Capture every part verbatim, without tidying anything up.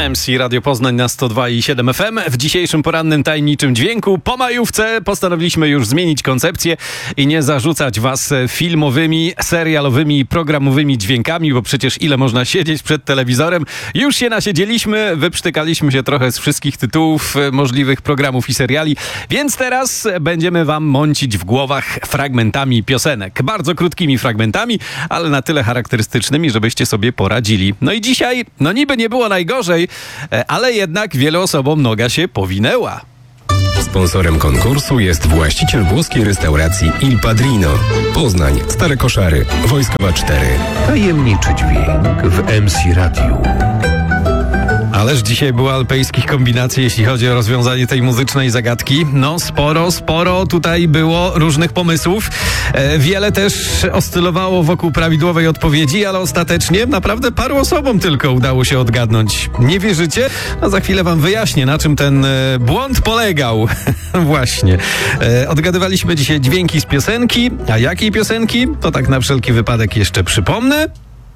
M C Radio Poznań na sto dwa i siedem F M. W dzisiejszym porannym tajemniczym dźwięku po majówce postanowiliśmy już zmienić koncepcję i nie zarzucać was filmowymi, serialowymi, programowymi dźwiękami, bo przecież ile można siedzieć przed telewizorem. Już się nasiedzieliśmy, wyprztykaliśmy się trochę z wszystkich tytułów możliwych programów i seriali, więc teraz będziemy wam mącić w głowach fragmentami piosenek. Bardzo krótkimi fragmentami, ale na tyle charakterystycznymi, żebyście sobie poradzili. No i dzisiaj, no niby nie było najgorzej, ale jednak wielu osobom noga się powinęła. Sponsorem konkursu jest właściciel włoskiej restauracji Il Padrino. Poznań, Stare Koszary, Wojskowa cztery. Tajemniczy dźwięk w M C Radiu. Ależ dzisiaj było alpejskich kombinacji, jeśli chodzi o rozwiązanie tej muzycznej zagadki. No sporo, sporo tutaj było różnych pomysłów. E, wiele też oscylowało wokół prawidłowej odpowiedzi, ale ostatecznie naprawdę paru osobom tylko udało się odgadnąć. Nie wierzycie? No za chwilę wam wyjaśnię, na czym ten e, błąd polegał. Właśnie. E, odgadywaliśmy dzisiaj dźwięki z piosenki. A jakiej piosenki? To tak na wszelki wypadek jeszcze przypomnę.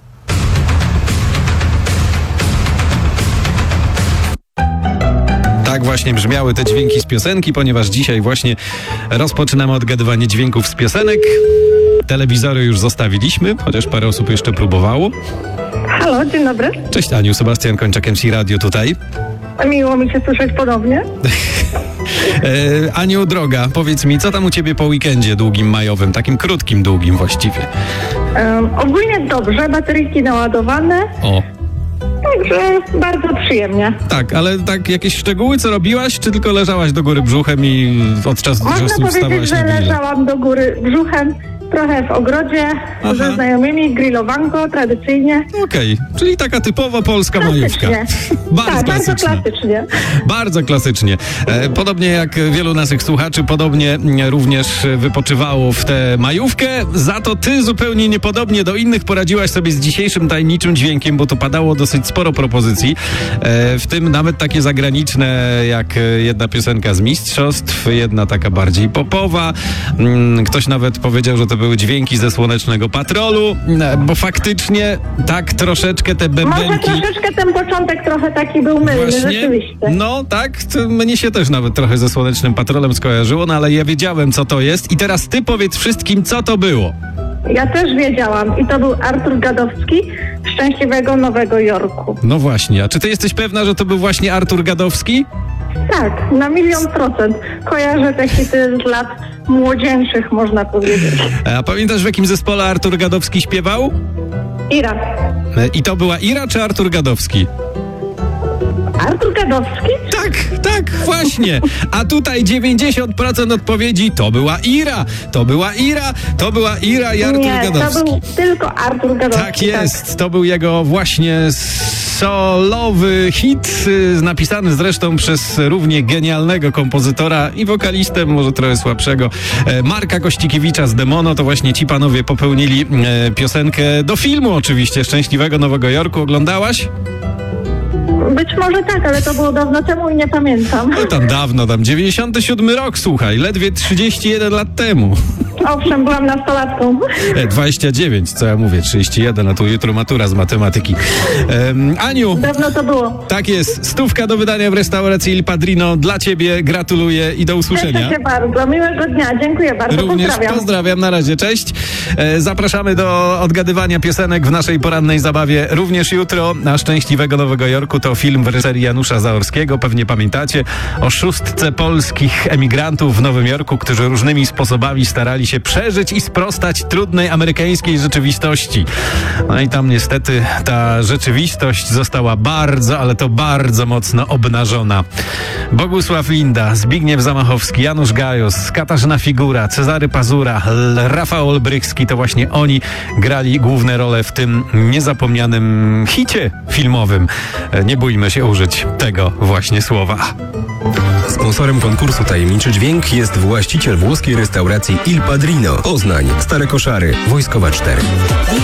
Tak właśnie brzmiały te dźwięki z piosenki, ponieważ dzisiaj właśnie rozpoczynamy odgadywanie dźwięków z piosenek. Telewizory już zostawiliśmy, chociaż parę osób jeszcze próbowało. Halo, dzień dobry. Cześć Aniu, Sebastian Kończak, M C Radio tutaj. Miło mi się słyszeć ponownie. e, Aniu, droga, powiedz mi, co tam u ciebie po weekendzie długim majowym, takim krótkim, długim właściwie? Um, ogólnie dobrze, bateryjki naładowane. O. Także bardzo przyjemnie. Tak, ale tak jakieś szczegóły, co robiłaś, czy tylko leżałaś do góry brzuchem i od czasu do Można czasu powiedzieć, wstawałaś że na grilla? leżałam do góry brzuchem, trochę w ogrodzie, Aha. ze znajomymi, grillowanko, tradycyjnie. Okej, okay. Czyli taka typowa polska majówka. Bardzo tak, bardzo klasycznie. klasycznie. Bardzo klasycznie. E, podobnie jak wielu naszych słuchaczy, podobnie również wypoczywało w tę majówkę. Za to ty zupełnie niepodobnie do innych poradziłaś sobie z dzisiejszym tajemniczym dźwiękiem, bo tu padało dosyć sporo propozycji. E, w tym nawet takie zagraniczne, jak jedna piosenka z mistrzostw, jedna taka bardziej popowa. Mm, ktoś nawet powiedział, że to były dźwięki ze Słonecznego Patrolu, bo faktycznie tak troszeczkę te bębenki... Może troszeczkę ten początek trochę taki był mylny, Właśnie, rzeczywiście. no tak, to mnie się też nawet trochę ze Słonecznym Patrolem skojarzyło, no ale ja wiedziałem, co to jest i teraz ty powiedz wszystkim, co to było. Ja też wiedziałam i to był Artur Gadowski, Szczęśliwego Nowego Jorku. No właśnie, a czy ty jesteś pewna, że to był właśnie Artur Gadowski? Tak, na milion procent. Kojarzę te hity z lat młodzieńszych, można powiedzieć. A pamiętasz, w jakim zespole Artur Gadowski śpiewał? Ira. I to była Ira czy Artur Gadowski? Artur Gadowski? Tak, tak, właśnie. A tutaj dziewięćdziesiąt procent odpowiedzi to była Ira, to była Ira, to była Ira i Artur Nie, Gadowski. to był tylko Artur Gadowski. Tak jest, to był jego właśnie solowy hit, napisany zresztą przez równie genialnego kompozytora i wokalistę, może trochę słabszego, Marka Kościkiewicza z Demono. To właśnie ci panowie popełnili piosenkę do filmu oczywiście, Szczęśliwego Nowego Jorku. Oglądałaś? Być może tak, ale to było dawno temu i nie pamiętam. No tam dawno, tam dziewięćdziesiąty siódmy rok, słuchaj, ledwie trzydzieści jeden lat temu. Owszem, byłam nastolatką. E, dwadzieścia dziewięć, co ja mówię, trzydzieści jeden, a tu jutro matura z matematyki. Um, Aniu. Dawno to było. Tak jest, stówka do wydania w restauracji Il Padrino. Dla ciebie gratuluję i do usłyszenia. Cieszę się bardzo, miłego dnia, dziękuję bardzo, Również pozdrawiam. pozdrawiam, na razie, cześć. E, zapraszamy do odgadywania piosenek w naszej porannej zabawie również jutro. Na Szczęśliwego Nowego Jorku to film w reżyserii Janusza Zaorskiego. Pewnie pamiętacie o szóstce polskich emigrantów w Nowym Jorku, którzy różnymi sposobami starali się przeżyć i sprostać trudnej amerykańskiej rzeczywistości. No i tam niestety ta rzeczywistość została bardzo, ale to bardzo mocno obnażona. Bogusław Linda, Zbigniew Zamachowski, Janusz Gajos, Katarzyna Figura, Cezary Pazura, Rafał Olbrychski, to właśnie oni grali główne role w tym niezapomnianym hicie filmowym. Nie bójmy się użyć tego właśnie słowa. Sponsorem konkursu Tajemniczy Dźwięk jest właściciel włoskiej restauracji Il Padrino. Poznań, Stare Koszary, Wojskowa cztery.